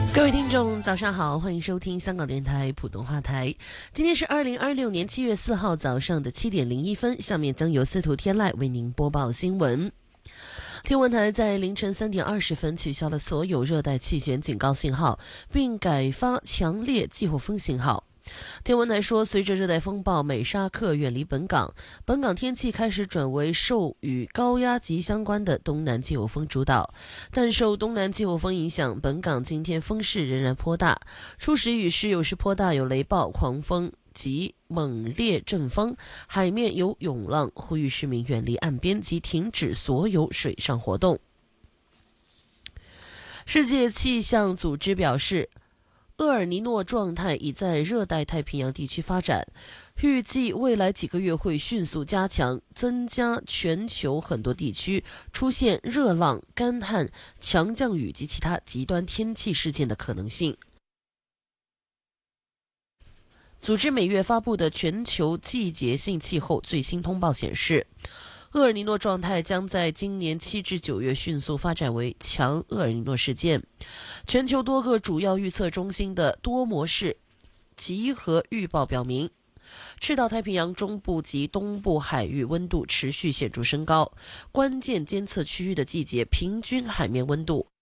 各位听众早上好，欢迎收听香港电台普通话台。今天是2026年7月4号早上的7点01分，下面将由司徒天籁为您播报新闻。天文台在凌晨3点20分取消了所有热带气旋警告信号，并改发强烈季候风信号。天文台说，随着热带风暴美沙克远离本港天气开始转为受与高压级相关的东南季候风主导，但受东南季候风影响，本港今天风势仍然颇大，初时雨势有时颇大，有雷暴、狂风及猛烈阵风，海面有涌浪，呼吁市民远离岸边及停止所有水上活动。世界气象组织表示，厄尔尼诺状态已在热带太平洋地区发展，预计未来几个月会迅速加强，增加全球很多地区出现热浪、干旱、强降雨及其他极端天气事件的可能性。组织每月发布的全球季节性气候最新通报显示，厄尔尼诺状态将在今年7至9月迅速发展为强厄尔尼诺事件。全球多个主要预测中心的多模式集合预报表明，赤道太平洋中部及东部海域温度持续显著升高，关键监测区域的季节平均海面温度